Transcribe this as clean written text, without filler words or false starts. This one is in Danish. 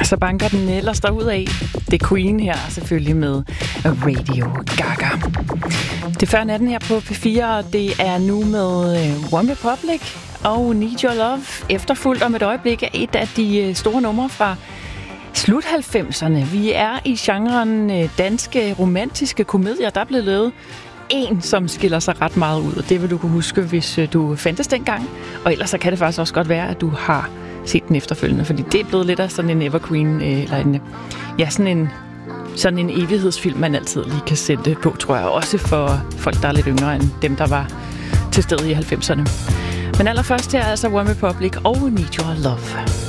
Så banker den ellers derudad. Det er Queen her, selvfølgelig med Radio Gaga. Det er før natten her på P4, og det er nu med One Republic og Need Your Love. Efterfulgt om et øjeblik af et af de store numre fra slut 90'erne. Vi er i genren danske romantiske komedier. Der er blevet lavet en, som skiller sig ret meget ud, og det vil du kunne huske, hvis du fandtes dengang. Og ellers så kan det faktisk også godt være, at du har set den efterfølgende, fordi det er blevet lidt af sådan en evergreen, eller en, ja, sådan en evighedsfilm, man altid lige kan sætte på, tror jeg, også for folk, der er lidt yngre end dem, der var til stede i 90'erne. Men allerførst her er altså One Republic og Need Your Love.